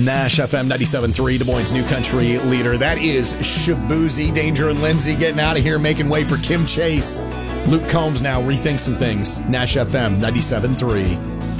Nash FM 97.3, Des Moines' new country leader. That is Shaboozey, Danger and Lindsay getting out of here, making way for Kim Chase. Luke Combs now rethinks some things. Nash FM 97.3.